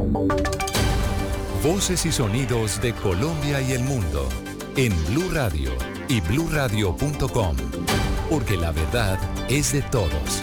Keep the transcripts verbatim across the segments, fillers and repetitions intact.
Voces y sonidos de Colombia y el mundo en Blue Radio y blue radio punto com, porque la verdad es de todos.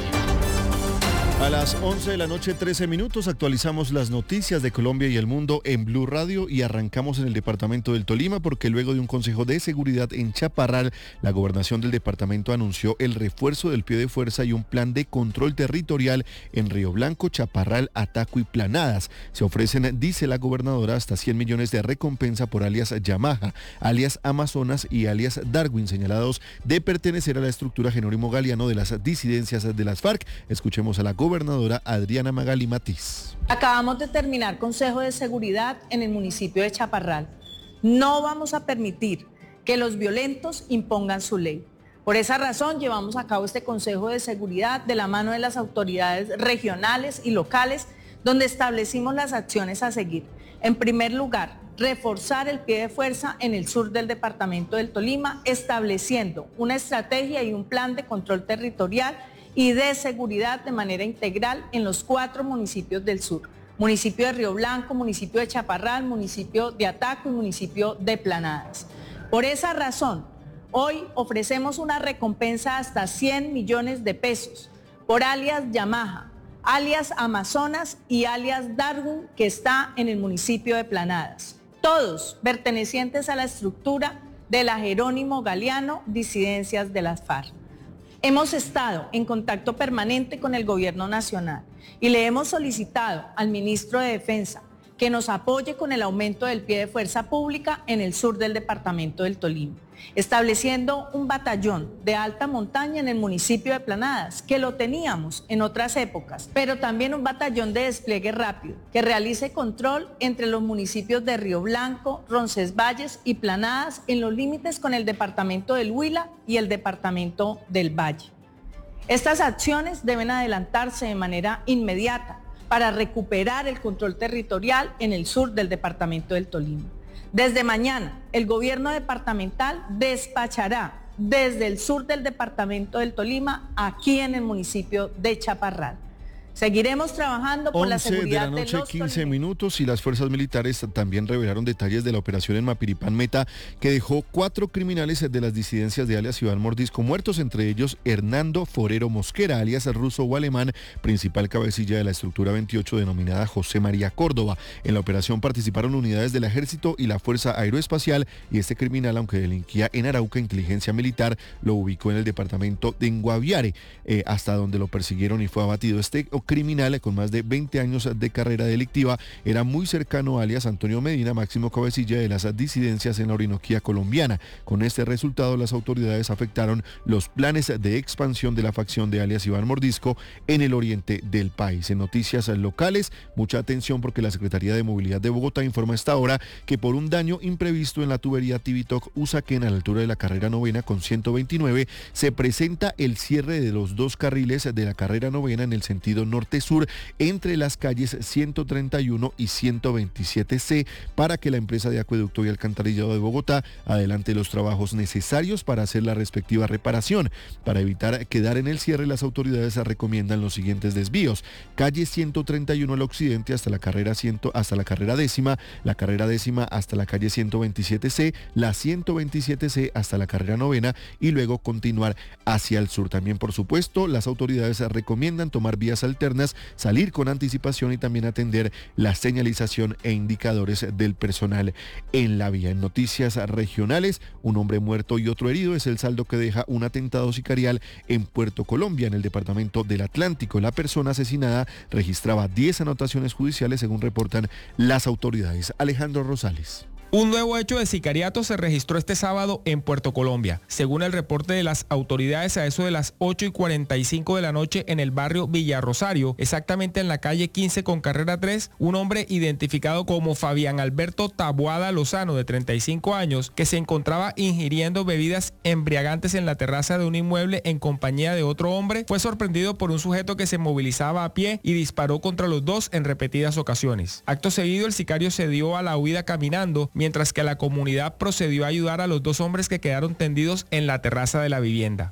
A las once de la noche, trece minutos, actualizamos las noticias de Colombia y el mundo en Blue Radio y arrancamos en el departamento del Tolima porque luego de un consejo de seguridad en Chaparral, la gobernación del departamento anunció el refuerzo del pie de fuerza y un plan de control territorial en Río Blanco, Chaparral, Ataco y Planadas. Se ofrecen, dice la gobernadora, hasta cien millones de recompensa por alias Yamaha, alias Amazonas y alias Darwin, señalados de pertenecer a la estructura Jerónimo Galeano de las disidencias de las FARC. Escuchemos a la gobernadora. Gobernadora Adriana Magali Matiz. Acabamos de terminar Consejo de Seguridad en el municipio de Chaparral. No vamos a permitir que los violentos impongan su ley. Por esa razón llevamos a cabo este Consejo de Seguridad de la mano de las autoridades regionales y locales, donde establecimos las acciones a seguir. En primer lugar, reforzar el pie de fuerza en el sur del departamento del Tolima, estableciendo una estrategia y un plan de control territorial y de seguridad de manera integral en los cuatro municipios del sur. Municipio de Río Blanco, municipio de Chaparral, municipio de Ataco y municipio de Planadas. Por esa razón, hoy ofrecemos una recompensa hasta cien millones de pesos por alias Yamaha, alias Amazonas y alias Darwin, que está en el municipio de Planadas. Todos pertenecientes a la estructura de la Jerónimo Galeano, disidencias de las FARC. Hemos estado en contacto permanente con el gobierno nacional y le hemos solicitado al ministro de Defensa que nos apoye con el aumento del pie de fuerza pública en el sur del departamento del Tolima, estableciendo un batallón de alta montaña en el municipio de Planadas, que lo teníamos en otras épocas, pero también un batallón de despliegue rápido, que realice control entre los municipios de Río Blanco, Roncesvalles y Planadas en los límites con el departamento del Huila y el departamento del Valle. Estas acciones deben adelantarse de manera inmediata para recuperar el control territorial en el sur del departamento del Tolima. Desde mañana, el gobierno departamental despachará desde el sur del departamento del Tolima, aquí en el municipio de Chaparral. Seguiremos trabajando por la seguridad de la noche, de los quince minutos, y las fuerzas militares también revelaron detalles de la operación en Mapiripán Meta, que dejó cuatro criminales de las disidencias de alias Iván Mordisco muertos, entre ellos Hernando Forero Mosquera, alias ruso o alemán, principal cabecilla de la estructura veintiocho denominada José María Córdoba. En la operación participaron unidades del Ejército y la Fuerza Aeroespacial, y este criminal, aunque delinquía en Arauca, inteligencia militar lo ubicó en el departamento de Guaviare, eh, hasta donde lo persiguieron y fue abatido. Este criminal, con más de veinte años de carrera delictiva, era muy cercano a alias Antonio Medina, máximo cabecilla de las disidencias en la Orinoquía colombiana. Con este resultado, las autoridades afectaron los planes de expansión de la facción de alias Iván Mordisco en el oriente del país. En noticias locales, mucha atención porque la Secretaría de Movilidad de Bogotá informa a esta hora que por un daño imprevisto en la tubería Tibitoc-Usaquén a la altura de la carrera novena con ciento veintinueve, se presenta el cierre de los dos carriles de la carrera novena en el sentido norte-sur entre las calles ciento treinta y uno y ciento veintisiete ce para que la empresa de acueducto y alcantarillado de Bogotá adelante los trabajos necesarios para hacer la respectiva reparación. Para evitar quedar en el cierre, las autoridades recomiendan los siguientes desvíos: calle ciento treinta y uno al occidente hasta la carrera cien, hasta la carrera décima, la carrera décima hasta la calle ciento veintisiete ce, la ciento veintisiete ce hasta la carrera novena y luego continuar hacia el sur. También, por supuesto, las autoridades recomiendan tomar vías alternas, salir con anticipación y también atender la señalización e indicadores del personal en la vía. En noticias regionales, un hombre muerto y otro herido es el saldo que deja un atentado sicarial en Puerto Colombia, en el departamento del Atlántico. La persona asesinada registraba diez anotaciones judiciales, según reportan las autoridades. Alejandro Rosales. Un nuevo hecho de sicariato se registró este sábado en Puerto Colombia. Según el reporte de las autoridades, a eso de las ocho y cuarenta y cinco de la noche en el barrio Villarrosario, exactamente en la calle quince con carrera tres, un hombre identificado como Fabián Alberto Taboada Lozano, de treinta y cinco años, que se encontraba ingiriendo bebidas embriagantes en la terraza de un inmueble en compañía de otro hombre, fue sorprendido por un sujeto que se movilizaba a pie y disparó contra los dos en repetidas ocasiones. Acto seguido, el sicario se dio a la huida caminando, mientras que la comunidad procedió a ayudar a los dos hombres que quedaron tendidos en la terraza de la vivienda.